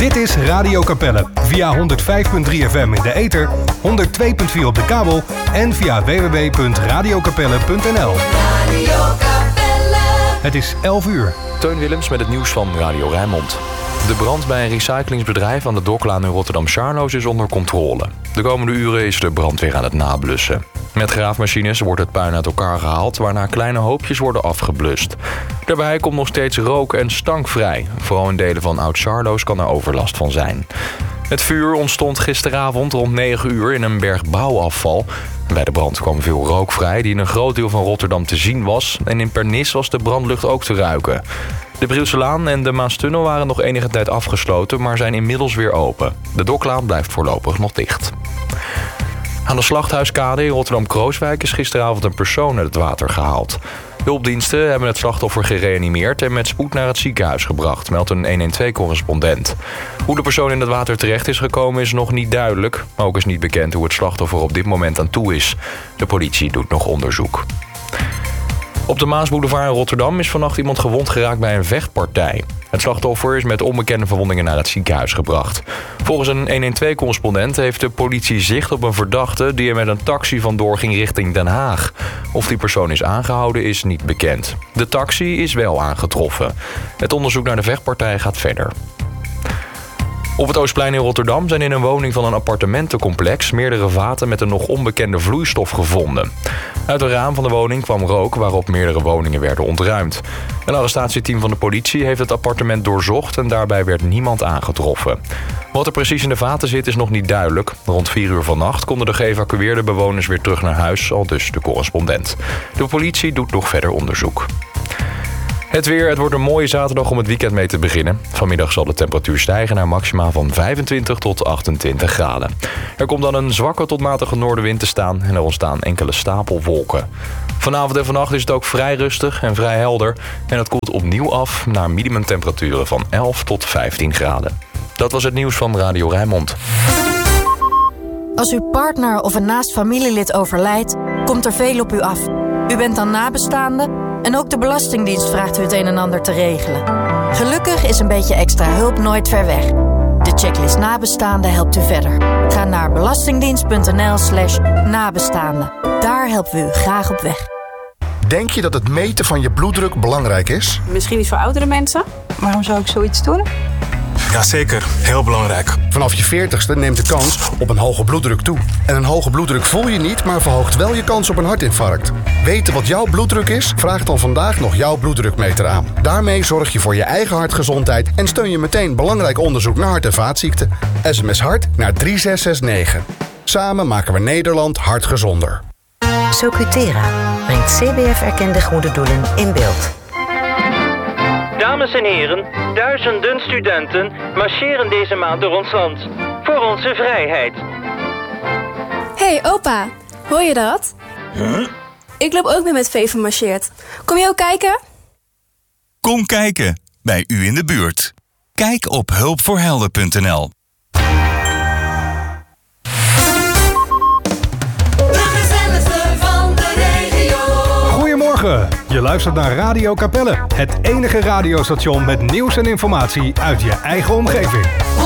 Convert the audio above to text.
Dit is Radio Capelle via 105.3 FM in de ether, 102.4 op de kabel en via www.radiocapelle.nl. Radio Capelle. Het is 11 uur. Teun Willems met het nieuws van Radio Rijnmond. De brand bij een recyclingsbedrijf aan de Doklaan in Rotterdam-Charloes is onder controle. De komende uren is de brandweer aan het nablussen. Met graafmachines wordt het puin uit elkaar gehaald, waarna kleine hoopjes worden afgeblust. Daarbij komt nog steeds rook en stank vrij. Vooral in delen van Oud-Charloes kan er overlast van zijn. Het vuur ontstond gisteravond rond 9 uur in een berg bouwafval. Bij de brand kwam veel rook vrij die in een groot deel van Rotterdam te zien was. En in Pernis was de brandlucht ook te ruiken. De Brielselaan en de Maastunnel waren nog enige tijd afgesloten, maar zijn inmiddels weer open. De Doklaan blijft voorlopig nog dicht. Aan de Slachthuiskade in Rotterdam-Krooswijk is gisteravond een persoon uit het water gehaald. Hulpdiensten hebben het slachtoffer gereanimeerd en met spoed naar het ziekenhuis gebracht, meldt een 112-correspondent. Hoe de persoon in het water terecht is gekomen is nog niet duidelijk. Ook is niet bekend hoe het slachtoffer op dit moment aan toe is. De politie doet nog onderzoek. Op de Maasboulevard in Rotterdam is vannacht iemand gewond geraakt bij een vechtpartij. Het slachtoffer is met onbekende verwondingen naar het ziekenhuis gebracht. Volgens een 112-correspondent heeft de politie zicht op een verdachte die er met een taxi vandoor ging richting Den Haag. Of die persoon is aangehouden is niet bekend. De taxi is wel aangetroffen. Het onderzoek naar de vechtpartij gaat verder. Op het Oostplein in Rotterdam zijn in een woning van een appartementencomplex meerdere vaten met een nog onbekende vloeistof gevonden. Uit een raam van de woning kwam rook waarop meerdere woningen werden ontruimd. Een arrestatieteam van de politie heeft het appartement doorzocht en daarbij werd niemand aangetroffen. Wat er precies in de vaten zit is nog niet duidelijk. Rond 4 uur vannacht konden de geëvacueerde bewoners weer terug naar huis, aldus de correspondent. De politie doet nog verder onderzoek. Het weer, het wordt een mooie zaterdag om het weekend mee te beginnen. Vanmiddag zal de temperatuur stijgen naar maxima van 25 tot 28 graden. Er komt dan een zwakke tot matige noordenwind te staan en er ontstaan enkele stapelwolken. Vanavond en vannacht is het ook vrij rustig en vrij helder. En het koelt opnieuw af naar minimumtemperaturen van 11 tot 15 graden. Dat was het nieuws van Radio Rijnmond. Als uw partner of een naast familielid overlijdt, komt er veel op u af. U bent dan nabestaande en ook de Belastingdienst vraagt u het een en ander te regelen. Gelukkig is een beetje extra hulp nooit ver weg. De checklist nabestaande helpt u verder. Ga naar belastingdienst.nl/nabestaande. Daar helpen we u graag op weg. Denk je dat het meten van je bloeddruk belangrijk is? Misschien iets voor oudere mensen. Waarom zou ik zoiets doen? Jazeker, heel belangrijk. Vanaf je 40ste neemt de kans op een hoge bloeddruk toe. En een hoge bloeddruk voel je niet, maar verhoogt wel je kans op een hartinfarct. Weten wat jouw bloeddruk is? Vraag dan vandaag nog jouw bloeddrukmeter aan. Daarmee zorg je voor je eigen hartgezondheid en steun je meteen belangrijk onderzoek naar hart- en vaatziekten. SMS hart naar 3669. Samen maken we Nederland hartgezonder. Socutera brengt CBF-erkende goede doelen in beeld. Dames en heren, duizenden studenten marcheren deze maand door ons land. Voor onze vrijheid. Hey opa, hoor je dat? Huh? Ik loop ook met Veven marcheert. Kom je ook kijken? Kom kijken, bij u in de buurt. Kijk op hulpvoorhelden.nl. Goedemorgen, je luistert naar Radio Capelle. Het enige radiostation met nieuws en informatie uit je eigen omgeving.